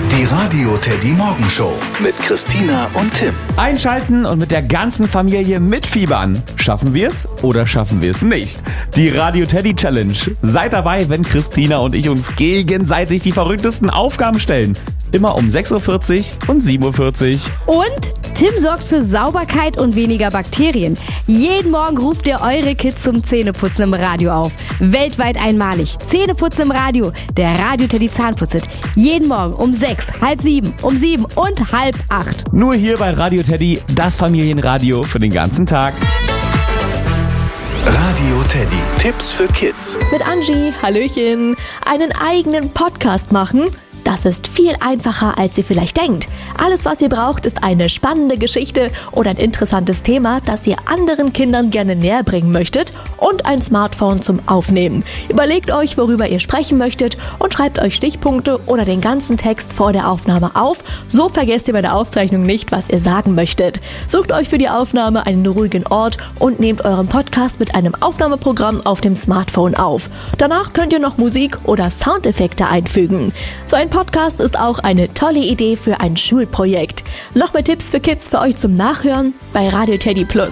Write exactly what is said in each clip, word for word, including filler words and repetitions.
Die Radio Teddy Morgenshow mit Christina und Tim. Einschalten und mit der ganzen Familie mitfiebern. Schaffen wir es oder schaffen wir es nicht? Die Radio Teddy Challenge. Seid dabei, wenn Christina und ich uns gegenseitig die verrücktesten Aufgaben stellen. Immer um sechs Uhr vierzig und sieben Uhr vierzig. Und Tim sorgt für Sauberkeit und weniger Bakterien. Jeden Morgen ruft er eure Kids zum Zähneputzen im Radio auf. Weltweit einmalig. Zähneputzen im Radio. Der Radio Teddy Zahnputzit. Jeden Morgen um sechs, halb sieben, um sieben und halb acht. Nur hier bei Radio Teddy, das Familienradio für den ganzen Tag. Radio Teddy. Tipps für Kids. Mit Angie, Hallöchen. Einen eigenen Podcast machen? Das ist viel einfacher, als ihr vielleicht denkt. Alles, was ihr braucht, ist eine spannende Geschichte oder ein interessantes Thema, das ihr anderen Kindern gerne näher bringen möchtet und ein Smartphone zum Aufnehmen. Überlegt euch, worüber ihr sprechen möchtet und schreibt euch Stichpunkte oder den ganzen Text vor der Aufnahme auf. So vergesst ihr bei der Aufzeichnung nicht, was ihr sagen möchtet. Sucht euch für die Aufnahme einen ruhigen Ort und nehmt euren Podcast mit einem Aufnahmeprogramm auf dem Smartphone auf. Danach könnt ihr noch Musik oder Soundeffekte einfügen. So ein Podcast ist auch eine tolle Idee für ein Schulprojekt. Noch mehr Tipps für Kids für euch zum Nachhören bei Radio Teddy Plus.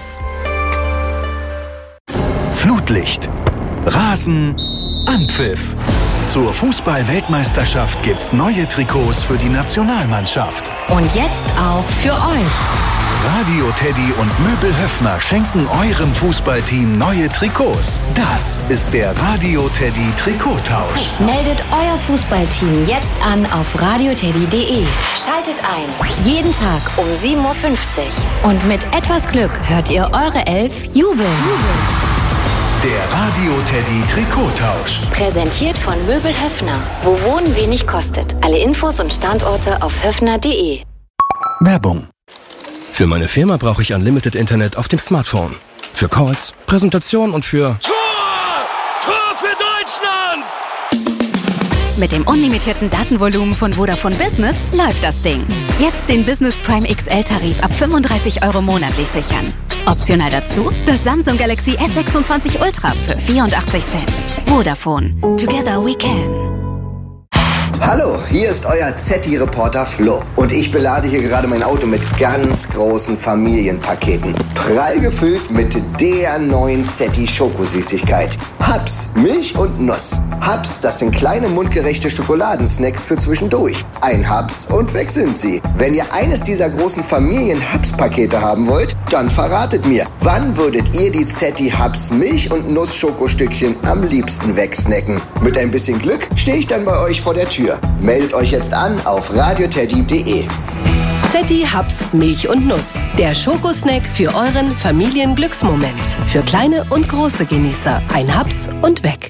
Flutlicht, Rasen, Anpfiff. Zur Fußball-Weltmeisterschaft gibt's neue Trikots für die Nationalmannschaft. Und jetzt auch für euch. Radio Teddy und Möbel Höffner schenken eurem Fußballteam neue Trikots. Das ist der Radio Teddy Trikottausch. Meldet euer Fußballteam jetzt an auf radio teddy punkt de. Schaltet ein. Jeden Tag um sieben Uhr fünfzig. Und mit etwas Glück hört ihr eure Elf jubeln. Der Radio Teddy Trikottausch. Präsentiert von Möbel Höffner. Wo Wohnen wenig kostet. Alle Infos und Standorte auf höffner punkt de. Werbung. Für meine Firma brauche ich Unlimited Internet auf dem Smartphone. Für Calls, Präsentation und für... Tor! Tor für Deutschland! Mit dem unlimitierten Datenvolumen von Vodafone Business läuft das Ding. Jetzt den Business Prime X L-Tarif ab fünfunddreißig Euro monatlich sichern. Optional dazu das Samsung Galaxy S sechsundzwanzig Ultra für vierundachtzig Cent. Vodafone. Together we can. Hallo, hier ist euer Zetti-Reporter Flo und ich belade hier gerade mein Auto mit ganz großen Familienpaketen. Prall gefüllt mit der neuen Zetti-Schokosüßigkeit. Hubs, Milch und Nuss. Hubs, das sind kleine mundgerechte Schokoladensnacks für zwischendurch. Ein Hubs und weg sind sie. Wenn ihr eines dieser großen Familien-Hubs-Pakete haben wollt, dann verratet mir, wann würdet ihr die Zetti-Hubs Milch- und Nuss-Schokostückchen am liebsten wegsnacken? Mit ein bisschen Glück stehe ich dann bei euch vor der Tür. Meldet euch jetzt an auf radio teddy punkt de. Zetti Hubs Milch und Nuss. Der Schokosnack für euren Familienglücksmoment. Für kleine und große Genießer. Ein Hubs und weg.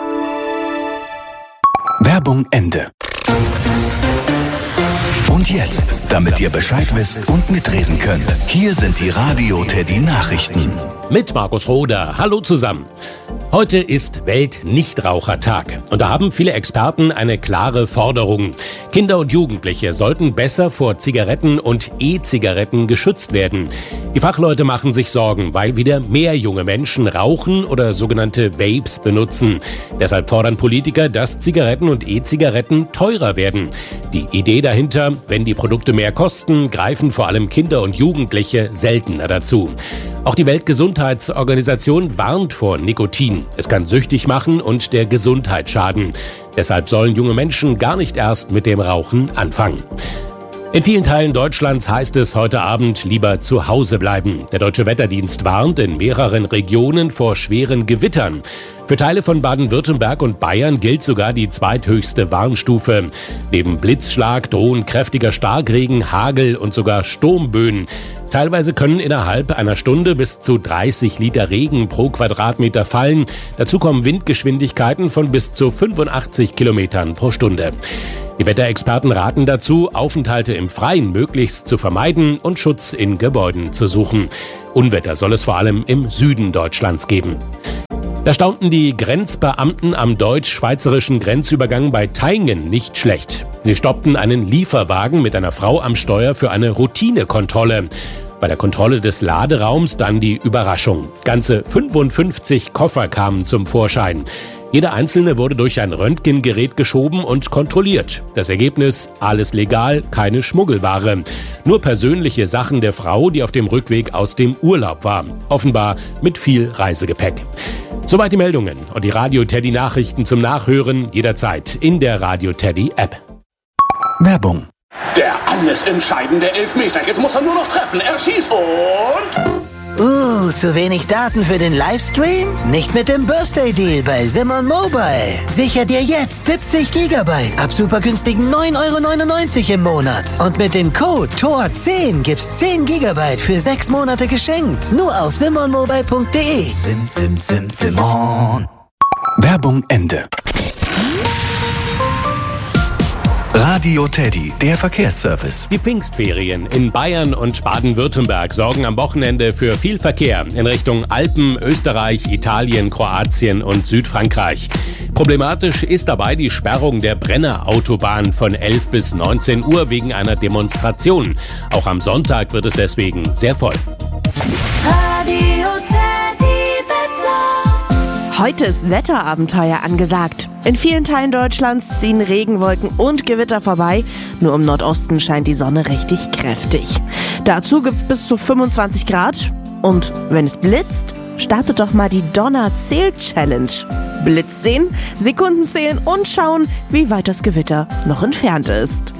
Werbung Ende. Und jetzt, damit ihr Bescheid wisst und mitreden könnt, hier sind die Radio Teddy Nachrichten. Mit Markus Roder. Hallo zusammen. Heute ist Welt-Nichtrauchertag und da haben viele Experten eine klare Forderung. Kinder und Jugendliche sollten besser vor Zigaretten und E-Zigaretten geschützt werden. Die Fachleute machen sich Sorgen, weil wieder mehr junge Menschen rauchen oder sogenannte Vapes benutzen. Deshalb fordern Politiker, dass Zigaretten und E-Zigaretten teurer werden. Die Idee dahinter, wenn die Produkte mehr kosten, greifen vor allem Kinder und Jugendliche seltener dazu. Auch die Weltgesundheitsorganisation warnt vor Nikotin. Es kann süchtig machen und der Gesundheit schaden. Deshalb sollen junge Menschen gar nicht erst mit dem Rauchen anfangen. In vielen Teilen Deutschlands heißt es heute Abend lieber zu Hause bleiben. Der Deutsche Wetterdienst warnt in mehreren Regionen vor schweren Gewittern. Für Teile von Baden-Württemberg und Bayern gilt sogar die zweithöchste Warnstufe. Neben Blitzschlag drohen kräftiger Starkregen, Hagel und sogar Sturmböen. Teilweise können innerhalb einer Stunde bis zu dreißig Liter Regen pro Quadratmeter fallen. Dazu kommen Windgeschwindigkeiten von bis zu fünfundachtzig Kilometern pro Stunde. Die Wetterexperten raten dazu, Aufenthalte im Freien möglichst zu vermeiden und Schutz in Gebäuden zu suchen. Unwetter soll es vor allem im Süden Deutschlands geben. Da staunten die Grenzbeamten am deutsch-schweizerischen Grenzübergang bei Taingen nicht schlecht. Sie stoppten einen Lieferwagen mit einer Frau am Steuer für eine Routinekontrolle. Bei der Kontrolle des Laderaums dann die Überraschung. Ganze fünfundfünfzig Koffer kamen zum Vorschein. Jeder einzelne wurde durch ein Röntgengerät geschoben und kontrolliert. Das Ergebnis: alles legal, keine Schmuggelware. Nur persönliche Sachen der Frau, die auf dem Rückweg aus dem Urlaub war. Offenbar mit viel Reisegepäck. Soweit die Meldungen und die Radio Teddy Nachrichten zum Nachhören jederzeit in der Radio Teddy App. Werbung. Der alles entscheidende Elfmeter. Jetzt muss er nur noch treffen. Er schießt und... Uh, zu wenig Daten für den Livestream? Nicht mit dem Birthday Deal bei Simon Mobile. Sicher dir jetzt siebzig Gigabyte ab super günstigen neun Euro neunundneunzig im Monat. Und mit dem Code T O R zehn gibt's zehn Gigabyte für sechs Monate geschenkt. Nur auf simon mobile punkt de. Sim, sim, sim, Simon. Werbung Ende. Radio Teddy, der Verkehrsservice. Die Pfingstferien in Bayern und Baden-Württemberg sorgen am Wochenende für viel Verkehr in Richtung Alpen, Österreich, Italien, Kroatien und Südfrankreich. Problematisch ist dabei die Sperrung der Brenner-Autobahn von elf bis neunzehn Uhr wegen einer Demonstration. Auch am Sonntag wird es deswegen sehr voll. Radio Teddy Wetter. Heute ist Wetterabenteuer angesagt. In vielen Teilen Deutschlands ziehen Regenwolken und Gewitter vorbei. Nur im Nordosten scheint die Sonne richtig kräftig. Dazu gibt's bis zu fünfundzwanzig Grad. Und wenn es blitzt, startet doch mal die Donner-Zähl-Challenge. Blitz sehen, Sekunden zählen und schauen, wie weit das Gewitter noch entfernt ist.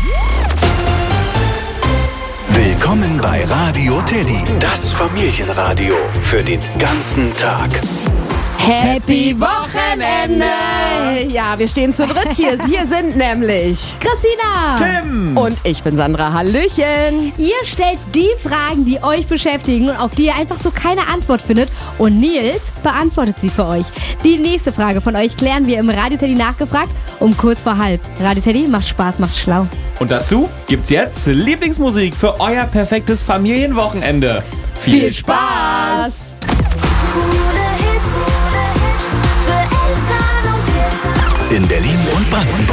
Willkommen bei Radio Teddy, das Familienradio für den ganzen Tag. Happy Wochenende! Ja, wir stehen zu dritt hier. Hier sind nämlich Christina, Tim und ich bin Sandra. Hallöchen! Ihr stellt die Fragen, die euch beschäftigen und auf die ihr einfach so keine Antwort findet. Und Nils beantwortet sie für euch. Die nächste Frage von euch klären wir im Radio Teddy nachgefragt um kurz vor halb. Radio Teddy macht Spaß, macht schlau. Und dazu gibt's jetzt Lieblingsmusik für euer perfektes Familienwochenende. Viel, Viel Spaß! In Berlin und Brandenburg.